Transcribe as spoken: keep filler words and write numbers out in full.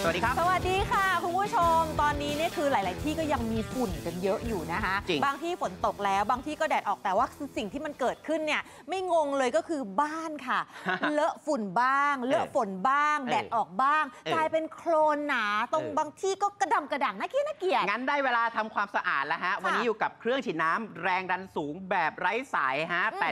วัสดีครับสวัสดีค่ะคุณผู้ชมตอนนี้เนี่ยคือหลาย ๆ ที่ก็ยังมีฝุ่นกันเยอะอยู่นะคะบางที่ฝนตกแล้วบางที่ก็แดดออกแต่ว่าสิ่งที่มันเกิดขึ้นเนี่ยไม่งงเลยก็คือบ้านค่ะ เลอะฝุ่นบ้างเลอะฝนบ้างแดดออกบ้างกลายเป็นโคลนหนาตรงบางที่ก็กระดำกระด่างน่าเกลียดน่าเกลียดงั้นได้เวลาทำความสะอาดแล้วฮะวันนี้อยู่กับเครื่องฉีดน้ำแรงดันสูงแบบไร้สายฮะ